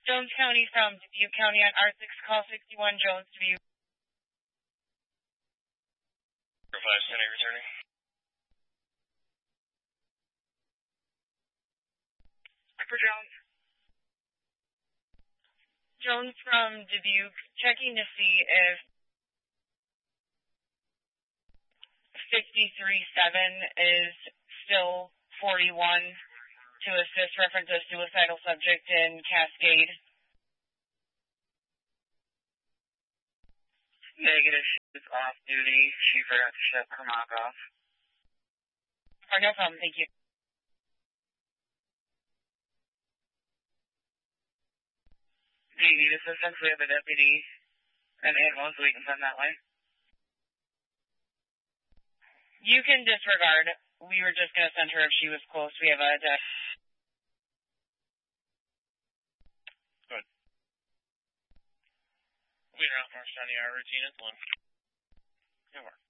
Jones County from Dubuque County on R6, call 61 Jones, Dubuque. 5 Center returning. For Jones. Jones from Dubuque, checking to see if 53-7 is still 41 to assist reference a suicidal subject in Cascade. Negative, she's off duty. She forgot to shut her mouth off. Oh, no problem, thank you. Do you need assistance? We have a deputy and ambulance, so we can send that way. You can disregard. We were just going to send her if she was close. We have a... Good. We're out Marsh County, our routine is 1. Good work.